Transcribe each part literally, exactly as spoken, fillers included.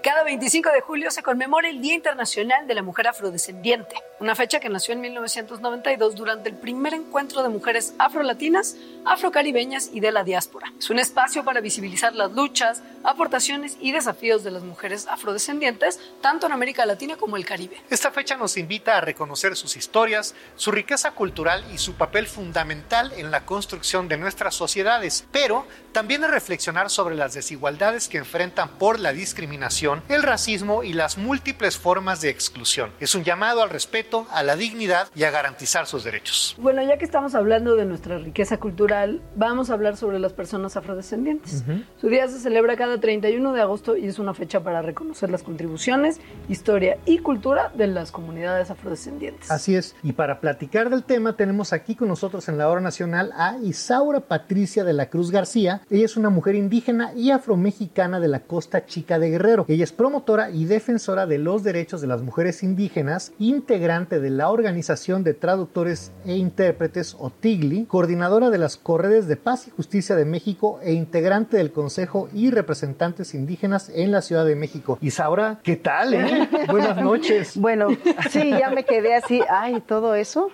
Cada veinticinco de julio se conmemora el Día Internacional de la Mujer Afrodescendiente, una fecha que nació en mil novecientos noventa y dos durante el primer encuentro de mujeres afrolatinas, afrocaribeñas y de la diáspora. Es un espacio para visibilizar las luchas, aportaciones y desafíos de las mujeres afrodescendientes, tanto en América Latina como el Caribe. Esta fecha nos invita a reconocer sus historias, su riqueza cultural y su papel fundamental en la construcción de nuestras sociedades, pero también a reflexionar sobre las desigualdades que enfrentan por la discriminación, el racismo y las múltiples formas de exclusión. Es un llamado al respeto, a la dignidad y a garantizar sus derechos. Bueno, ya que estamos hablando de nuestra riqueza cultural, vamos a hablar sobre las personas afrodescendientes. Uh-huh. Su día se celebra cada treinta y uno de agosto y es una fecha para reconocer las contribuciones, historia y cultura de las comunidades afrodescendientes. Así es, y para platicar del tema tenemos aquí con nosotros en la hora nacional a Isaura Patricia de la Cruz García. Ella es una mujer indígena y afromexicana de la Costa Chica de Guerrero. Ella es promotora y defensora de los derechos de las mujeres indígenas, integrante de la Organización de Traductores e Intérpretes, o TIGLI, coordinadora de las Corredes de Paz y Justicia de México e integrante del Consejo y Representantes Indígenas en la Ciudad de México. Isaura, ¿qué tal, eh? Buenas noches. Bueno, sí, ya me quedé así, ay, todo eso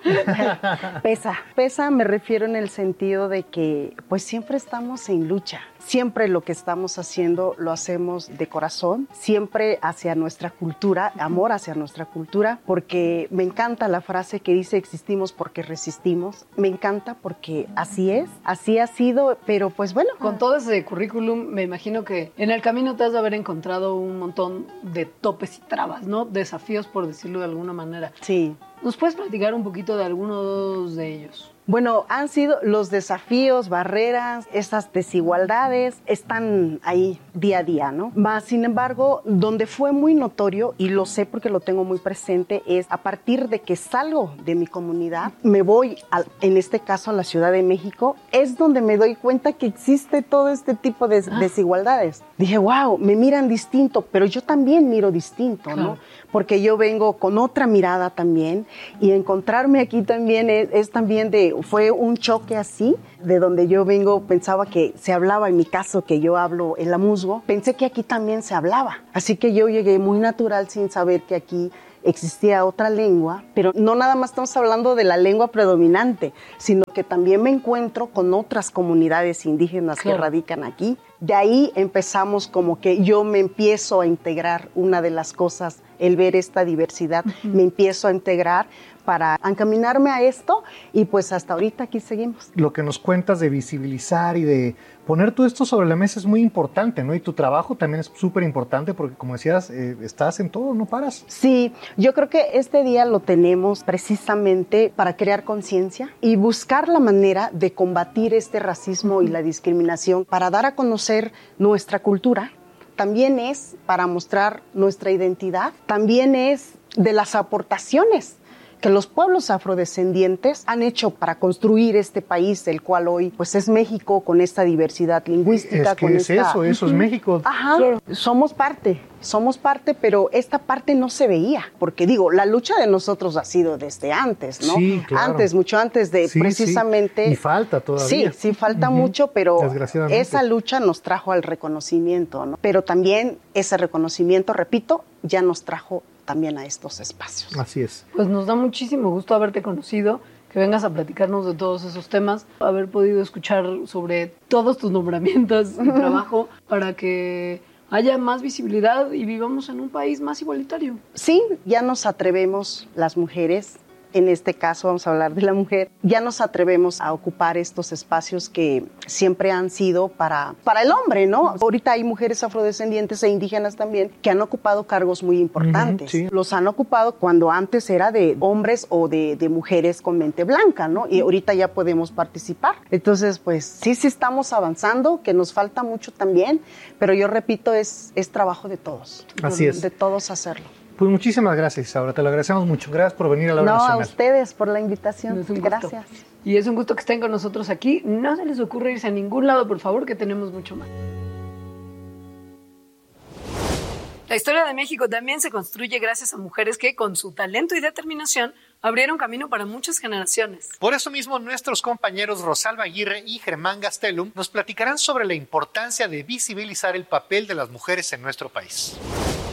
pesa. Pesa, me refiero en el sentido de que pues siempre estamos en lucha. Siempre lo que estamos haciendo lo hacemos de corazón, siempre hacia nuestra cultura, amor hacia nuestra cultura, porque me encanta la frase que dice existimos porque resistimos. Me encanta porque así es, así ha sido, pero pues bueno. Con todo ese currículum, me imagino que en el camino te has de haber encontrado un montón de topes y trabas, ¿no? Desafíos, por decirlo de alguna manera. Sí. ¿Nos puedes platicar un poquito de algunos de ellos? Bueno, han sido los desafíos, barreras, esas desigualdades, están ahí día a día, ¿no? Más, sin embargo, donde fue muy notorio, y lo sé porque lo tengo muy presente, es a partir de que salgo de mi comunidad, me voy, a, en este caso a la Ciudad de México, es donde me doy cuenta que existe todo este tipo de ah. desigualdades. Dije, wow, me miran distinto, pero yo también miro distinto, claro. ¿no? Porque yo vengo con otra mirada también, y encontrarme aquí también es, es también de, fue un choque así, de donde yo vengo, pensaba que se hablaba, en mi caso que yo hablo el amuzgo, pensé que aquí también se hablaba, así que yo llegué muy natural sin saber que aquí existía otra lengua, pero no nada más estamos hablando de la lengua predominante, sino que también me encuentro con otras comunidades indígenas claro. que radican aquí. De ahí empezamos como que yo me empiezo a integrar, una de las cosas, el ver esta diversidad, uh-huh. me empiezo a integrar para encaminarme a esto y pues hasta ahorita aquí seguimos. Lo que nos cuentas de visibilizar y de poner todo esto sobre la mesa es muy importante, ¿no? Y tu trabajo también es súper importante porque, como decías, eh, estás en todo, no paras. Sí, yo creo que este día lo tenemos precisamente para crear conciencia y buscar la manera de combatir este racismo y la discriminación, para dar a conocer nuestra cultura. También es para mostrar nuestra identidad, también es de las aportaciones que los pueblos afrodescendientes han hecho para construir este país, el cual hoy pues es México, con esta diversidad lingüística. Es que con es esta... eso, eso es México. Ajá, claro. somos parte, somos parte, pero esta parte no se veía, porque digo, la lucha de nosotros ha sido desde antes, ¿no? Sí, claro. Antes, mucho antes de sí, precisamente... Sí. Y falta todavía. Sí, sí falta uh-huh. mucho, pero esa lucha nos trajo al reconocimiento, ¿no? Pero también ese reconocimiento, repito, ya nos trajo también a estos espacios. Así es. Pues nos da muchísimo gusto haberte conocido, que vengas a platicarnos de todos esos temas, haber podido escuchar sobre todos tus nombramientos y trabajo para que haya más visibilidad y vivamos en un país más igualitario. Sí, ya nos atrevemos las mujeres, en este caso vamos a hablar de la mujer, ya nos atrevemos a ocupar estos espacios que siempre han sido para, para el hombre, ¿no? Ahorita hay mujeres afrodescendientes e indígenas también que han ocupado cargos muy importantes. Uh-huh, sí. Los han ocupado cuando antes era de hombres o de, de mujeres con mente blanca, ¿no? Y ahorita ya podemos participar. Entonces, pues sí, sí estamos avanzando, que nos falta mucho también, pero yo repito, es, es trabajo de todos. Así es. De todos hacerlo. Pues muchísimas gracias, Isaura, te lo agradecemos mucho. Gracias por venir a la hora no, nacional. No, a ustedes por la invitación. Gracias. Y es un gusto que estén con nosotros aquí. No se les ocurre irse a ningún lado, por favor, que tenemos mucho más. La historia de México también se construye gracias a mujeres que, con su talento y determinación, abrieron camino para muchas generaciones. Por eso mismo, nuestros compañeros Rosalba Aguirre y Germán Gastelum nos platicarán sobre la importancia de visibilizar el papel de las mujeres en nuestro país.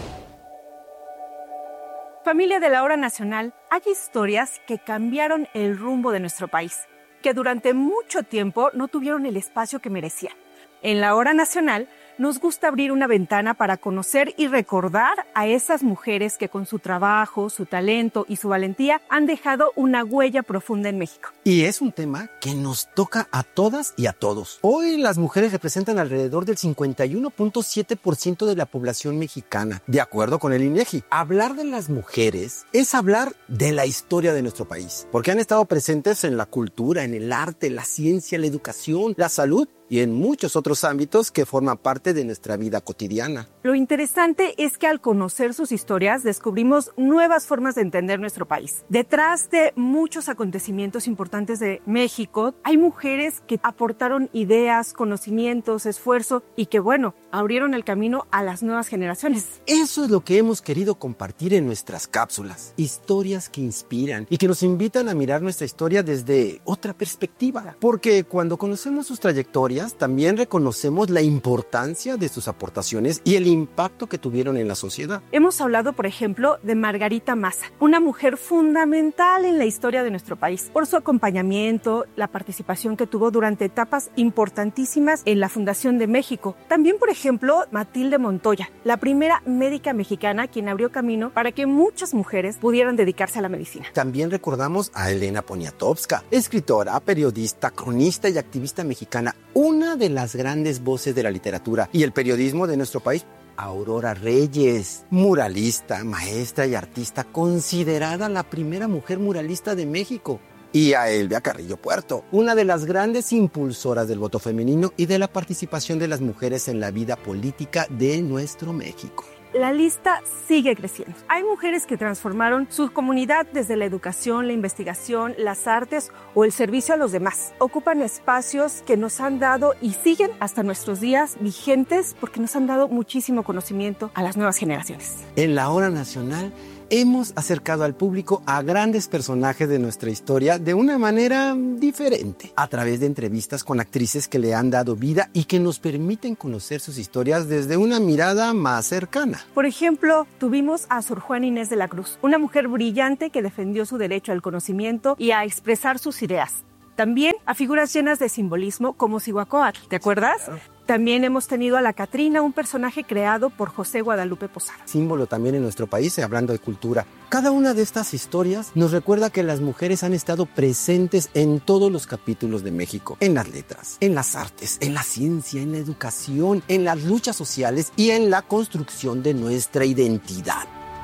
Familia de la Hora Nacional, hay historias que cambiaron el rumbo de nuestro país, que durante mucho tiempo no tuvieron el espacio que merecían. En la Hora Nacional nos gusta abrir una ventana para conocer y recordar a esas mujeres que con su trabajo, su talento y su valentía han dejado una huella profunda en México. Y es un tema que nos toca a todas y a todos. Hoy las mujeres representan alrededor del cincuenta y uno punto siete por ciento de la población mexicana, de acuerdo con el INEGI. Hablar de las mujeres es hablar de la historia de nuestro país, porque han estado presentes en la cultura, en el arte, la ciencia, la educación, la salud y en muchos otros ámbitos que forman parte de nuestra vida cotidiana. Lo interesante es que al conocer sus historias descubrimos nuevas formas de entender nuestro país. Detrás de muchos acontecimientos importantes de México, hay mujeres que aportaron ideas, conocimientos, esfuerzo y que, bueno, abrieron el camino a las nuevas generaciones. Eso es lo que hemos querido compartir en nuestras cápsulas. Historias que inspiran y que nos invitan a mirar nuestra historia desde otra perspectiva. Porque cuando conocemos sus trayectorias, también reconocemos la importancia de sus aportaciones y el impacto que tuvieron en la sociedad. Hemos hablado, por ejemplo, de Margarita Maza, una mujer fundamental en la historia de nuestro país, por su acompañamiento, la participación que tuvo durante etapas importantísimas en la fundación de México. También, por ejemplo, Matilde Montoya, la primera médica mexicana quien abrió camino para que muchas mujeres pudieran dedicarse a la medicina. También recordamos a Elena Poniatowska, escritora, periodista, cronista y activista mexicana, una de las grandes voces de la literatura y el periodismo de nuestro país. Aurora Reyes, muralista, maestra y artista, considerada la primera mujer muralista de México. Y a Elvia Carrillo Puerto, una de las grandes impulsoras del voto femenino y de la participación de las mujeres en la vida política de nuestro México. La lista sigue creciendo. Hay mujeres que transformaron su comunidad desde la educación, la investigación, las artes o el servicio a los demás. Ocupan espacios que nos han dado y siguen hasta nuestros días vigentes porque nos han dado muchísimo conocimiento a las nuevas generaciones. En la Hora Nacional hemos acercado al público a grandes personajes de nuestra historia de una manera diferente, a través de entrevistas con actrices que le han dado vida y que nos permiten conocer sus historias desde una mirada más cercana. Por ejemplo, tuvimos a Sor Juana Inés de la Cruz, una mujer brillante que defendió su derecho al conocimiento y a expresar sus ideas. También a figuras llenas de simbolismo como Cihuacóatl, ¿te acuerdas? Claro. También hemos tenido a la Catrina, un personaje creado por José Guadalupe Posada. Símbolo también en nuestro país, hablando de cultura. Cada una de estas historias nos recuerda que las mujeres han estado presentes en todos los capítulos de México. En las letras, en las artes, en la ciencia, en la educación, en las luchas sociales y en la construcción de nuestra identidad.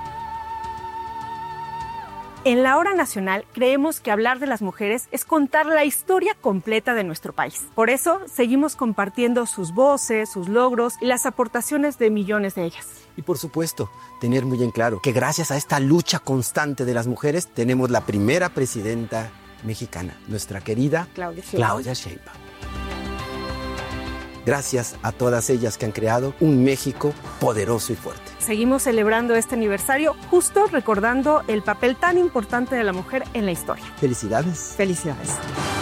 En la Hora Nacional creemos que hablar de las mujeres es contar la historia completa de nuestro país. Por eso seguimos compartiendo sus voces, sus logros y las aportaciones de millones de ellas. Y por supuesto, tener muy en claro que gracias a esta lucha constante de las mujeres tenemos la primera presidenta mexicana, nuestra querida Claudia Sheinbaum. Claudia Sheinbaum. Gracias a todas ellas que han creado un México poderoso y fuerte. Seguimos celebrando este aniversario justo recordando el papel tan importante de la mujer en la historia. Felicidades. Felicidades.